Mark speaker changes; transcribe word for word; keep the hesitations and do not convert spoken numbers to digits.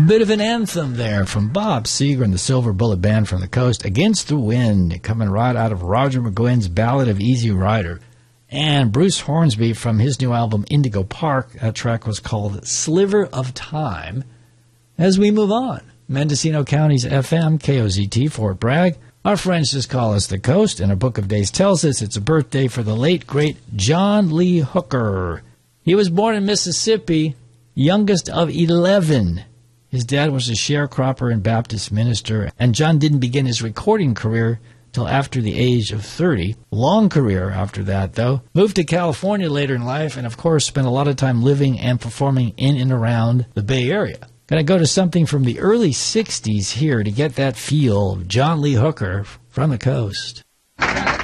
Speaker 1: Bit of an anthem there from Bob Seger and the Silver Bullet Band from the Coast, Against the Wind, coming right out of Roger McGuinn's Ballad of Easy Rider. And Bruce Hornsby from his new album Indigo Park, that track was called Sliver of Time. As we move on, Mendocino County's F M, K O Z T, Fort Bragg. Our friends just call us the Coast, and our Book of Days tells us it's a birthday for the late, great John Lee Hooker. He was born in Mississippi, youngest of eleven. His dad was a sharecropper and Baptist minister, and John didn't begin his recording career till after the age of thirty. Long career after that, though. Moved to California later in life, and of course spent a lot of time living and performing in and around the Bay Area. Going to go to something from the early sixties here to get that feel of John Lee Hooker from the Coast.